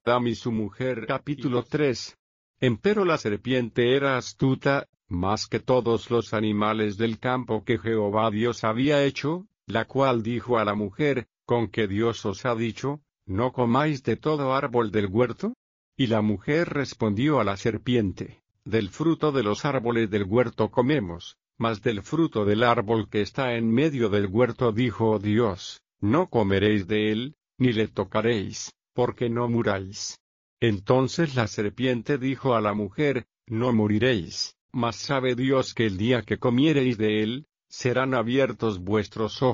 Adán y su mujer. Capítulo 3. Empero la serpiente era astuta, más que todos los animales del campo que Jehová Dios había hecho, la cual dijo a la mujer, ¿con qué Dios os ha dicho, no comáis de todo árbol del huerto? Y la mujer respondió a la serpiente, del fruto de los árboles del huerto comemos, mas del fruto del árbol que está en medio del huerto dijo Dios, no comeréis de él, ni le tocaréis, porque no muráis. Entonces la serpiente dijo a la mujer, no moriréis, mas sabe Dios que el día que comiereis de él, serán abiertos vuestros ojos